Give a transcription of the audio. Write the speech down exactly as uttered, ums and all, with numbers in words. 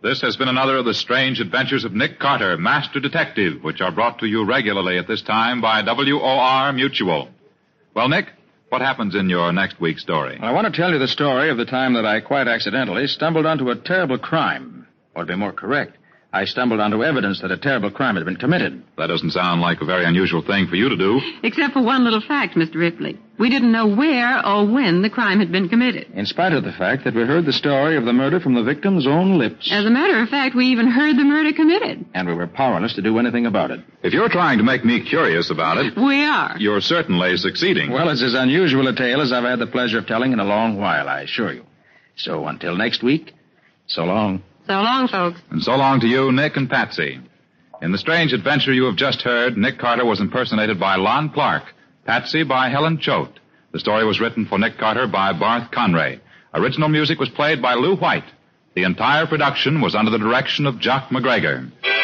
This has been another of the strange adventures of Nick Carter, Master Detective, which are brought to you regularly at this time by W O R Mutual. Well, Nick, what happens in your next week's story? Well, I want to tell you the story of the time that I quite accidentally stumbled onto a terrible crime. Or to be more correct, I stumbled onto evidence that a terrible crime had been committed. That doesn't sound like a very unusual thing for you to do. Except for one little fact, Mister Ripley. We didn't know where or when the crime had been committed. In spite of the fact that we heard the story of the murder from the victim's own lips. As a matter of fact, we even heard the murder committed. And we were powerless to do anything about it. If you're trying to make me curious about it... We are. You're certainly succeeding. Well, it's as unusual a tale as I've had the pleasure of telling in a long while, I assure you. So until next week, so long. So long, folks. And so long to you, Nick and Patsy. In the strange adventure you have just heard, Nick Carter was impersonated by Lon Clark, Patsy by Helen Choate. The story was written for Nick Carter by Barth Conray. Original music was played by Lou White. The entire production was under the direction of Jock McGregor.